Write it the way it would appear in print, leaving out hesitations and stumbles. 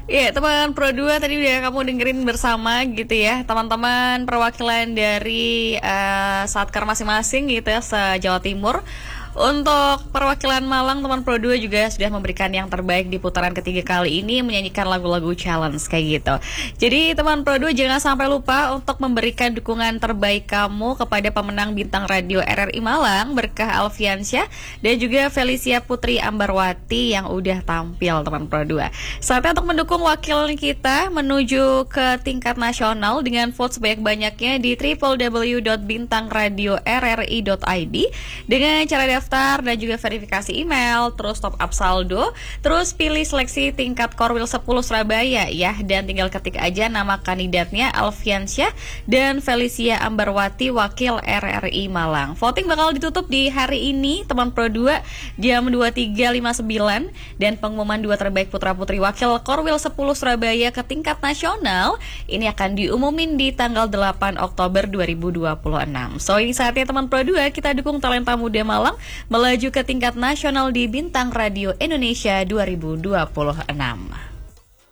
Iya, teman Pro 2 tadi udah kamu dengerin bersama gitu ya, teman-teman perwakilan dari Satkar masing-masing gitu ya, se-Jawa Timur. Untuk perwakilan Malang, teman Pro 2 juga sudah memberikan yang terbaik di putaran ketiga kali ini, menyanyikan lagu-lagu challenge kayak gitu. Jadi teman Pro 2 jangan sampai lupa untuk memberikan dukungan terbaik kamu kepada pemenang bintang radio RRI Malang, Berkah Alfiansyah, dan juga Felicia Putri Ambarwati yang udah tampil teman Pro 2. Saatnya untuk mendukung wakil kita menuju ke tingkat nasional dengan vote sebanyak-banyaknya di www.bintangradiorri.id dengan cara daftar dan juga verifikasi email, terus top up saldo, terus pilih seleksi tingkat Korwil 10 Surabaya ya, dan tinggal ketik aja nama kandidatnya Alfiansyah dan Felicia Ambarwati wakil RRI Malang. Voting bakal ditutup di hari ini teman Pro 2 jam 23.59 dan pengumuman 2 terbaik putra-putri wakil Korwil 10 Surabaya ke tingkat nasional ini akan diumumin di tanggal 8 Oktober 2026. So ini saatnya teman Pro 2 kita dukung talenta muda Malang melaju ke tingkat nasional di Bintang Radio Indonesia 2026.